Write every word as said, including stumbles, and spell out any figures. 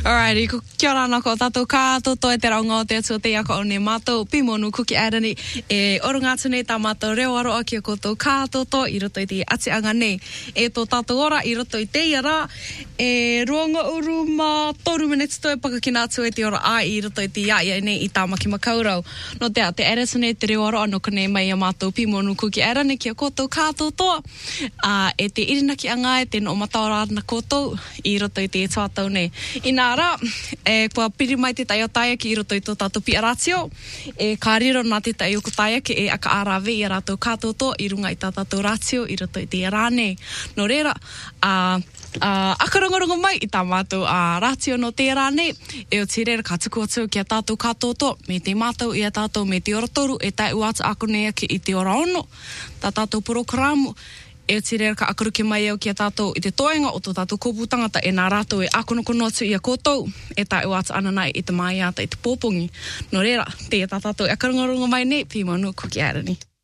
Alrighty, ko kia ora nako tātou kātoto e te raunga o te atua te ako o ne mātou pimonu kuki arani e oro ngātu nei tā mātou reo aroa ki a koutou kātoto i roto i te atianga nei. E tō tātou ora i roto i te iara e ruanga uru ma toru minutes toi pakakina atu e te ora a i roto i te iaia nei i tāmaki makaurau. No te a te arasa nei te reo aroa no kone mai a mātou pimonu kuki arani ki a koutou kātoto a e te irinaki anga e te no mataora na koutou i roto i te tātou nei. Ina ara, e kua piri mai te tai o taiaki i roto i tō tātou pi aratio, e kā riro nā te tai o ko taiaki e aka arawe i a rātou kātoto i runga i tā tātou ratio i roto i te rānei. No reira, a uh, akarongorongo mai i tā mātou a ratio no te rānei, e o te reira ka tuku atu ki a tātou kātoto, me te mātou i a tātou me te ora toru, e tai uata ako nei aki i te ora ono, tā tātou programo, e o te reira ka akaruki mai au ki a tātou i te toenga o tō tātou kōpū tangata e nā rātou e akonokono atu i a kōtou e tai o atu ana nai i te mai ata i te pōpongi. No reira, te e tā tātou e akarongorongo mai nei, pimanu kuki arani.